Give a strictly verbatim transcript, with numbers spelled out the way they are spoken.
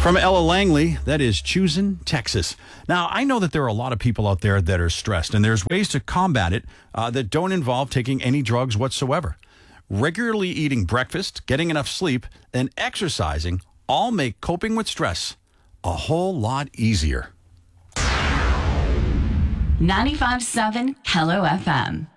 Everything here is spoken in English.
From Ella Langley, that is Choosing Texas. Now, I know that there are a lot of people out there that are stressed, and there's ways to combat it uh, that don't involve taking any drugs whatsoever. Regularly eating breakfast, getting enough sleep, and exercising all make coping with stress a whole lot easier. ninety-five point seven Hello F M.